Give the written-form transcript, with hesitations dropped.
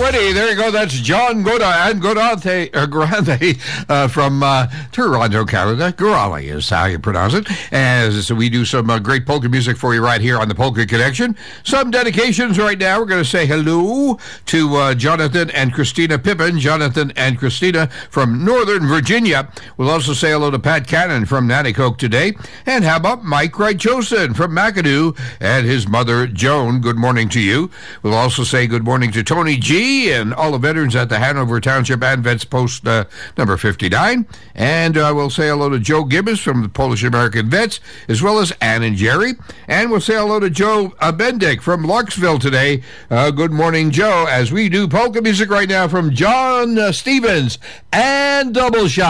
Alrighty, there you go. That's John Grande from Toronto, Canada. Gorali is how you pronounce it. As we do some great polka music for you right here on the Polka Connection. Some dedications right now. We're going to say hello to Jonathan and Christina Pippin. Jonathan and Christina from Northern Virginia. We'll also say hello to Pat Cannon from Nanticoke today. And how about Mike Wright-Chosen from McAdoo and his mother, Joan. Good morning to you. We'll also say good morning to Tony G. and all the veterans at the Hanover Township and Vets Post number 59. And we'll say hello to Joe Gibbons from the Polish American Vets, as well as Ann and Jerry. And we'll say hello to Joe Bendick from Larksville today. Good morning, Joe, as we do polka music right now from John Stevens and Double Shot.